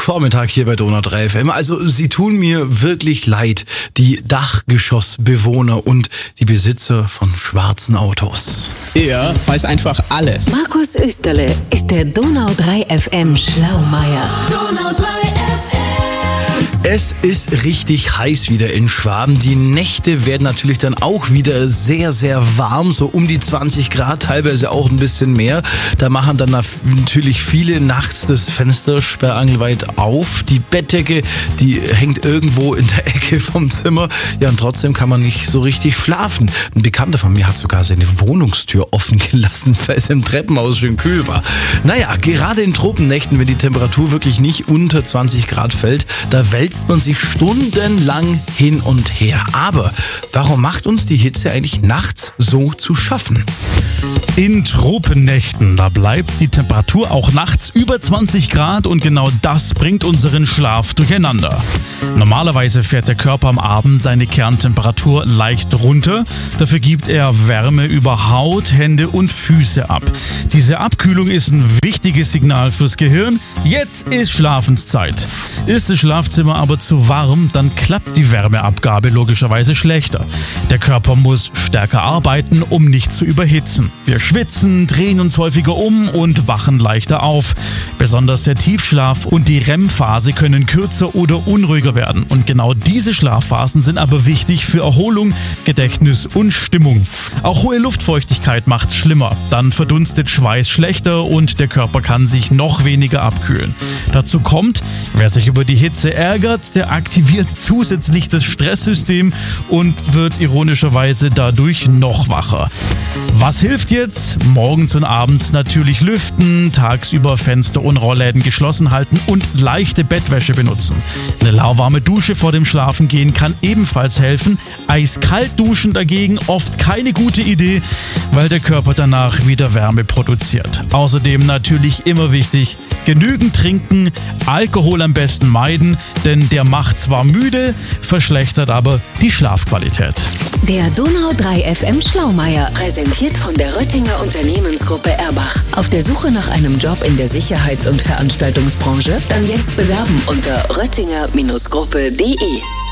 Vormittag hier bei Donau 3 FM. Also sie tun mir wirklich leid, die Dachgeschossbewohner und die Besitzer von schwarzen Autos. Er weiß einfach alles. Markus Österle ist der Donau 3 FM Schlaumeier. Donau 3 FM. Es ist richtig heiß wieder in Schwaben. Die Nächte werden natürlich dann auch wieder sehr, sehr warm, so um die 20 Grad, teilweise auch ein bisschen mehr. Da machen dann natürlich viele nachts das Fenster sperrangelweit auf. Die Bettdecke, die hängt irgendwo in der Ecke vom Zimmer. Ja, und trotzdem kann man nicht so richtig schlafen. Ein Bekannter von mir hat sogar seine Wohnungstür offen gelassen, weil es im Treppenhaus schön kühl war. Naja, gerade in Tropennächten, wenn die Temperatur wirklich nicht unter 20 Grad fällt, da wälzt man sich stundenlang hin und her. Aber warum macht uns die Hitze eigentlich nachts so zu schaffen? In Tropennächten, da bleibt die Temperatur auch nachts über 20 Grad und genau das bringt unseren Schlaf durcheinander. Normalerweise fährt der Körper am Abend seine Kerntemperatur leicht runter. Dafür gibt er Wärme über Haut, Hände und Füße ab. Diese Abkühlung ist ein wichtiges Signal fürs Gehirn. Jetzt ist Schlafenszeit. Ist das Schlafzimmer aber zu warm, dann klappt die Wärmeabgabe logischerweise schlechter. Der Körper muss stärker arbeiten, um nicht zu überhitzen. Wir schwitzen, drehen uns häufiger um und wachen leichter auf. Besonders der Tiefschlaf und die REM-Phase können kürzer oder unruhiger werden. Und genau diese Schlafphasen sind aber wichtig für Erholung, Gedächtnis und Stimmung. Auch hohe Luftfeuchtigkeit macht's schlimmer. Dann verdunstet Schweiß schlechter und der Körper kann sich noch weniger abkühlen. Dazu kommt, wer sich über die Hitze ärgert, der aktiviert zusätzlich das Stresssystem und wird ironischerweise dadurch noch wacher. Was hilft jetzt? Morgens und abends natürlich lüften, tagsüber Fenster und Rollläden geschlossen halten und leichte Bettwäsche benutzen. Eine lauwarme Dusche vor dem Schlafengehen kann ebenfalls helfen. Eiskalt duschen dagegen oft keine gute Idee, weil der Körper danach wieder Wärme produziert. Außerdem natürlich immer wichtig, genügend trinken, Alkohol am besten meiden, denn der macht zwar müde, verschlechtert aber die Schlafqualität. Der Donau 3 FM Schlaumeier, präsentiert von der Röttinger Unternehmensgruppe Erbach. Auf der Suche nach einem Job in der Sicherheits- und Veranstaltungsbranche? Dann jetzt bewerben unter röttinger-gruppe.de.